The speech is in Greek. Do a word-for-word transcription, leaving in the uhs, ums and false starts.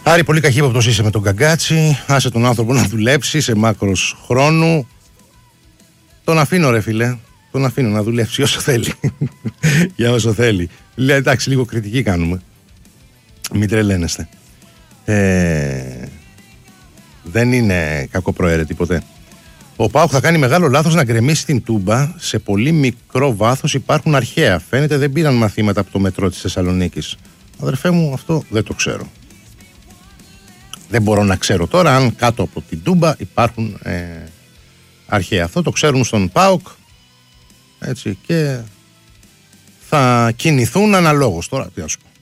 Άρη, πολύ καχύποπτος είσαι με τον Καγκάτσι. Άσε τον άνθρωπο να δουλέψει σε μάκρος χρόνου. Τον αφήνω, ρε φίλε. Τον αφήνω να δουλέψει όσο θέλει. Για όσο θέλει. Λέει, εντάξει, λίγο κριτική κάνουμε. Μην τρελαίνεστε. Ε, δεν είναι κακοπροαίρετη ποτέ. Ο ΠΑΟΚ θα κάνει μεγάλο λάθος να γκρεμίσει την Τούμπα. Σε πολύ μικρό βάθος υπάρχουν αρχαία. Φαίνεται δεν πήραν μαθήματα από το μετρό της Θεσσαλονίκης. Αδερφέ μου, αυτό δεν το ξέρω. Δεν μπορώ να ξέρω τώρα αν κάτω από την Τούμπα υπάρχουν ε, αρχαία. Αυτό το ξέρουν στον ΠΑΟΚ. Έτσι, και θα κινηθούν αναλόγως. Τώρα τι να σου πω.